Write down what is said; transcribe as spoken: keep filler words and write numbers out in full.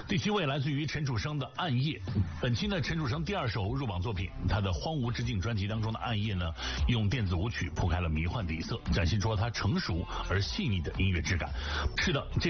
第七位来自于陈楚生的《暗夜》。本期呢，陈楚生第二首入榜作品，他的《荒芜之境》专辑当中的《暗夜》呢，用电子舞曲铺开了迷幻底色，展现出了他成熟而细腻的音乐质感。是的，这